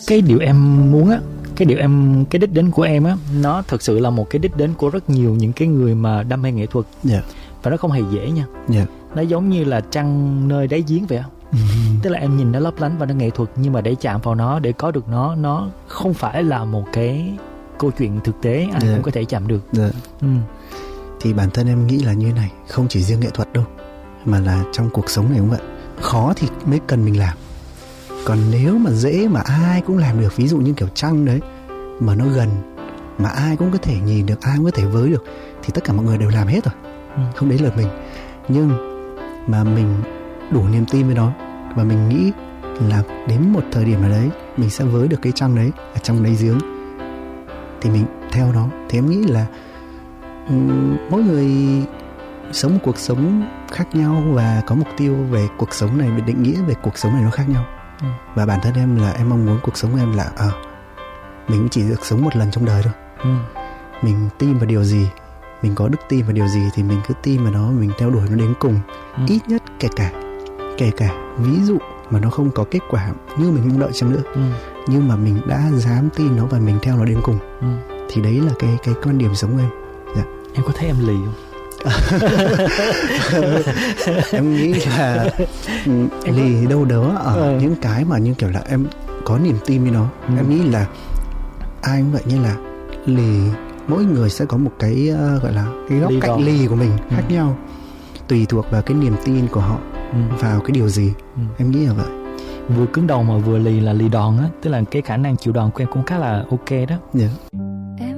cái điều em muốn á, cái đích đến của em á, nó thực sự là một cái đích đến của rất nhiều những cái người mà đam mê nghệ thuật. Và nó không hề dễ nha. Nó giống như là trăng nơi đáy giếng vậy á. Tức là em nhìn nó lấp lánh và nó nghệ thuật, nhưng mà để chạm vào nó, để có được nó không phải là một cái câu chuyện thực tế ai cũng có thể chạm được. Thì bản thân em nghĩ là như này, không chỉ riêng nghệ thuật đâu, mà là trong cuộc sống này cũng vậy. Khó thì mới cần mình làm. Còn nếu mà dễ mà ai cũng làm được, ví dụ như kiểu trăng đấy, mà nó gần, mà ai cũng có thể nhìn được, ai cũng có thể với được, thì tất cả mọi người đều làm hết rồi. Không đấy là mình. Nhưng mà mình đủ niềm tin với nó, và mình nghĩ là đến một thời điểm nào đấy mình sẽ với được cái trăng đấy ở trong đáy giếng, thì mình theo nó. Thì em nghĩ là mỗi người sống một cuộc sống khác nhau, và có mục tiêu về cuộc sống này, về định nghĩa về cuộc sống này nó khác nhau. Và bản thân em là em mong muốn cuộc sống của em là mình chỉ được sống một lần trong đời thôi. Mình tin vào điều gì, mình có đức tin vào điều gì thì mình cứ tin vào nó, mình theo đuổi nó đến cùng. Ít nhất kể cả ví dụ mà nó không có kết quả như mình mong đợi chăng nữa, nhưng mà mình đã dám tin nó và mình theo nó đến cùng. Thì đấy là cái quan điểm sống của em. Em có thấy em lì không? Em nghĩ là lì đâu đó ở những cái mà như kiểu là em có niềm tin với nó. Em nghĩ là ai cũng vậy, như là lì, mỗi người sẽ có một cái gọi là cái góc cạnh lì của mình khác nhau, tùy thuộc vào cái niềm tin của họ vào cái điều gì. Em nghĩ là vậy. Vừa cứng đầu mà vừa lì là lì đòn á, tức là cái khả năng chịu đòn của em cũng khá là ok đó.